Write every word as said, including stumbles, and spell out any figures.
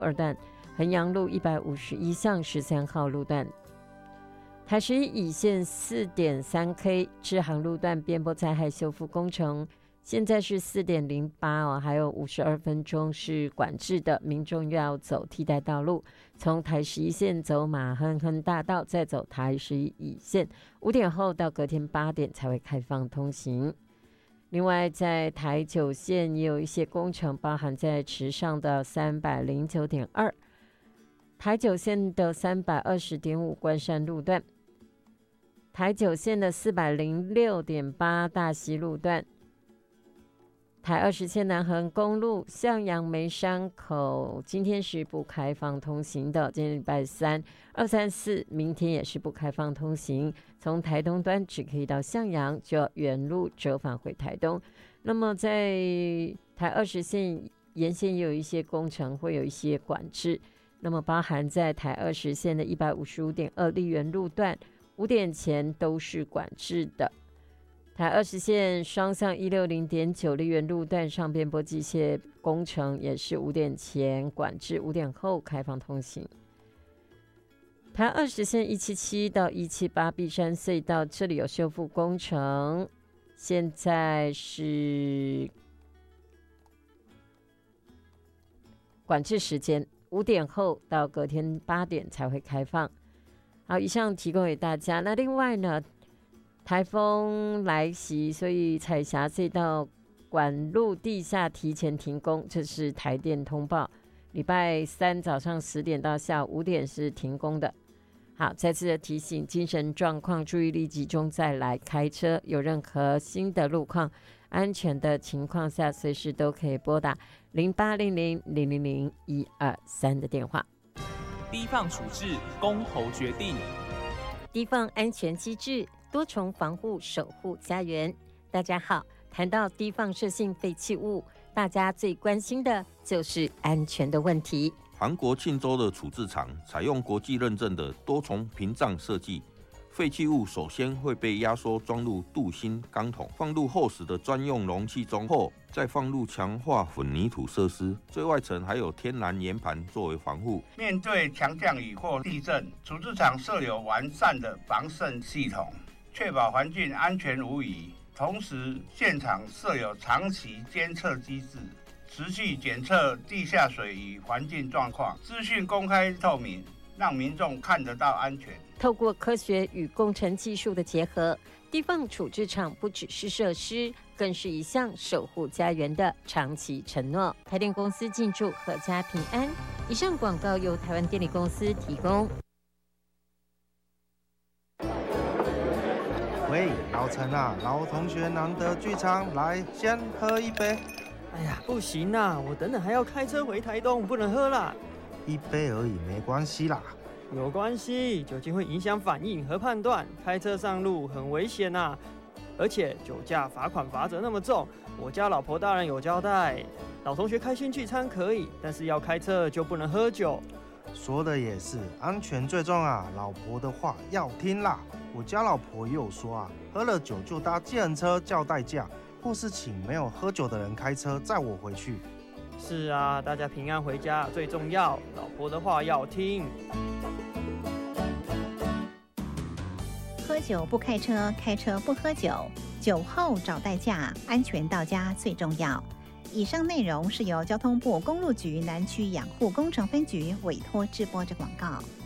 二段，衡阳路一百五十一巷十三号路段。台十一乙线 四点三 K 支航路段边坡灾害修复工程，现在是四点零八哦，还有五十二分钟是管制的，民众又要走替代道路，从台十一线走马亨亨大道，再走台十一乙线，五点后到隔天八点才会开放通行。另外，在台九线也有一些工程，包含在池上的 三百零九点二， 台九线的 三百二十点五 关山路段，台九线的 四百零六点八 大溪路段，台二十线南横公路向阳梅山口今天是不开放通行的，今天礼拜三二三四明天也是不开放通行，从台东端只可以到向阳，就要原路折返回台东。那么在台二十线沿线也有一些工程会有一些管制，那么包含在台二十线的 一百五十五点二 丽园路段五点前都是管制的。台二十线双向 一百六十点九 丽园路段上边坡机械工程也是五点前管制，五点后开放通行。台二十线一百七十七到一百七十八碧山隧道这里有修复工程，现在是管制时间五点后到隔天八点才会开放。好，以上提供给大家。那另外呢，台风来袭，所以彩霞隧道管路地下提前停工，这是台电通报。礼拜三早上十点到下午五点是停工的。好，再次的提醒，精神状况注意力集中再来开车，有任何新的路况、安全的情况下，随时都可以拨打零八零零零零零一二三的电话。 低放处置，公投决定。 低放安全机制，多重防护，守护家园。大家好，谈到低放射性废弃物，大家最关心的就是安全的问题。 韩国庆州的处置场采用国际认证的多重屏障设计，废弃物首先会被压缩装入镀锌钢桶，放入厚实的专用容器中后，再放入强化混凝土设施，最外层还有天然岩盘作为防护。 面对强降雨或地震，处置场设有完善的防渗系统，确保环境安全无虞。同时，现场设有长期监测机制，持续检测地下水与环境状况，资讯公开透明，让民众看得到安全。 透过科学与工程技术的结合，低放处置场不只是设施，更是一项守护家园的长期承诺。台电公司进驻阖家平安。以上广告由台湾电力公司提供。 喂，老陈啊，老同学难得聚餐，来先喝一杯。 哎呀，不行啦，我等等还要开车回台东，不能喝啦。 一杯而已，没关系啦。 有关系，酒精会影响反应和判断，开车上路很危险呐。而且酒驾罚款罚则那么重，我家老婆大人有交代，老同学开心聚餐可以，但是要开车就不能喝酒。 说的也是，安全最重啊，老婆的话要听啦。我家老婆也有说啊，喝了酒就搭计程车叫代驾，或是请没有喝酒的人开车载我回去。 是啊，大家平安回家最重要，老婆的话要听。 喝酒不开车，开车不喝酒，酒后找代驾，安全到家最重要。以上内容是由交通部公路局南区养护工程分局委托制播的广告。